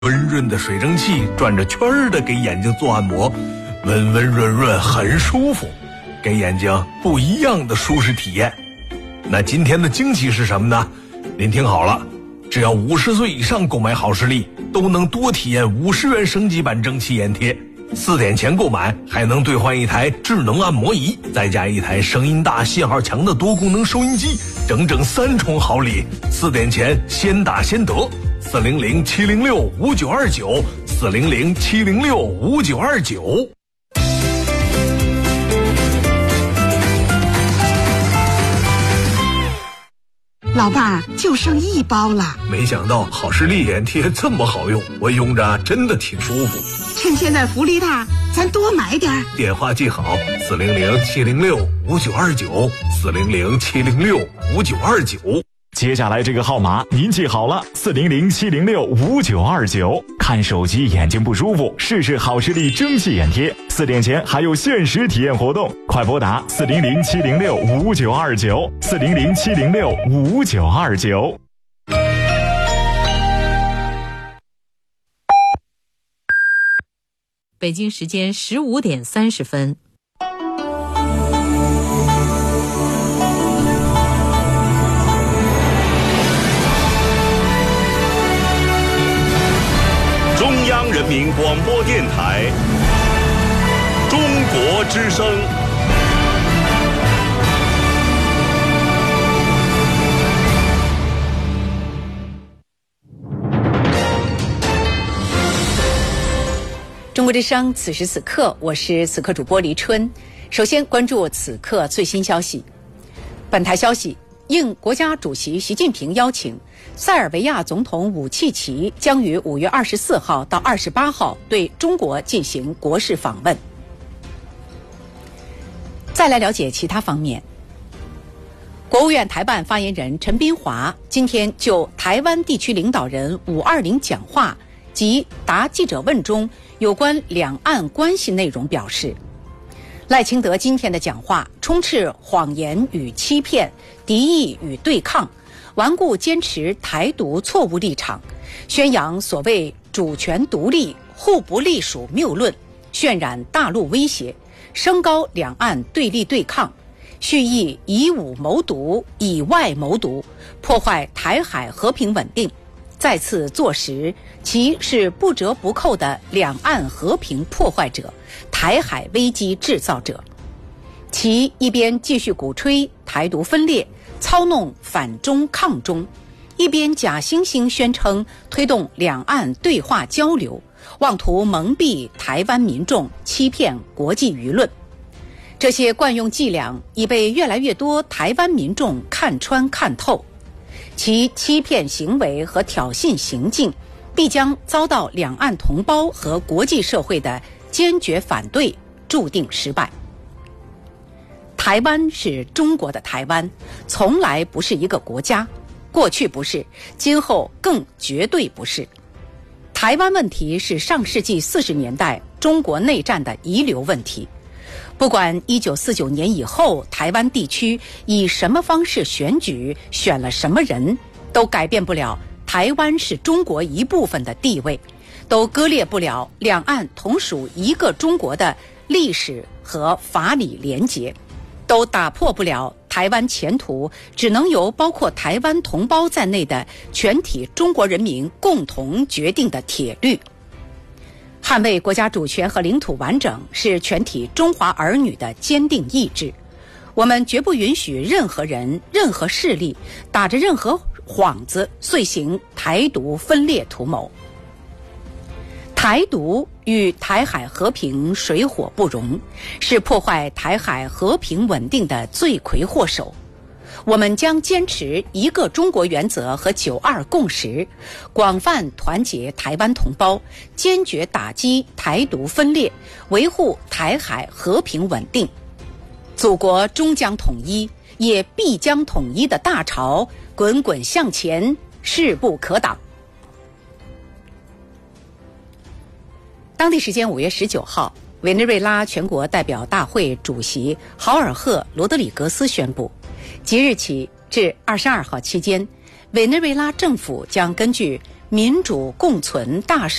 温润的水蒸气转着圈儿的给眼睛做按摩，温温润润，很舒服，给眼睛不一样的舒适体验。那今天的惊喜是什么呢？您听好了，只要50岁以上购买好视力，都能多体验50元升级版蒸汽眼贴。4点前购买还能兑换一台智能按摩仪，再加一台声音大、信号强的多功能收音机，整整3重好礼。4点前先打先得，400-706-5929，400-706-5929。 老伴儿，就剩1包了。 没想到好视力眼贴这么好用，我用着真的挺舒服。 趁现在福利大，咱多买点儿。 电话记好：400-706-5929，400-706-5929。 接下来这个号码您记好了，400-706-5929。看手机眼睛不舒服，试试好视力蒸汽眼贴。4点前还有限时体验活动，快拨打400-706-5929，400-706-5929。 北京时间15点30分。 中央人民广播电台中国之声。 中国之声，此时此刻，我是此刻主播黎春。首先关注此刻最新消息。本台消息，应国家主席习近平邀请，塞尔维亚总统武契奇将于5月24号到28号对中国进行国事访问。再来了解其他方面。国务院台办发言人陈斌华今天就台湾地区领导人520讲话及答记者问中有关两岸关系内容表示，赖清德今天的讲话充斥谎言与欺骗、敌意与对抗，顽固坚持台独错误立场，宣扬所谓主权独立、互不隶属谬论，渲染大陆威胁，升高两岸对立对抗，蓄意以武谋独、以外谋独，破坏台海和平稳定，再次坐实其是不折不扣的两岸和平破坏者、台海危机制造者。其一边继续鼓吹台独分裂，操弄反中抗中，一边假惺惺宣称推动两岸对话交流，妄图蒙蔽台湾民众，欺骗国际舆论。这些惯用伎俩已被越来越多台湾民众看穿看透，其欺骗行为和挑衅行径必将遭到两岸同胞和国际社会的坚决反对，注定失败。台湾是中国的台湾，从来不是一个国家，过去不是，今后更绝对不是。台湾问题是上世纪40年代中国内战的遗留问题，不管1949年以后台湾地区以什么方式选举，选了什么人，都改变不了台湾是中国一部分的地位，都割裂不了两岸同属一个中国的历史和法理连结，都打破不了台湾前途只能由包括台湾同胞在内的全体中国人民共同决定的铁律。捍卫国家主权和领土完整是全体中华儿女的坚定意志，我们绝不允许任何人、任何势力打着任何幌子遂行台独分裂图谋。台独与台海和平水火不容，是破坏台海和平稳定的罪魁祸首。我们将坚持一个中国原则和9·2共识，广泛团结台湾同胞，坚决打击台独分裂，维护台海和平稳定。祖国终将统一，也必将统一的大潮滚滚向前，势不可挡。当地时间5月19号，委内瑞拉全国代表大会主席豪尔赫·罗德里格斯宣布，即日起至22号期间，委内瑞拉政府将根据民主共存大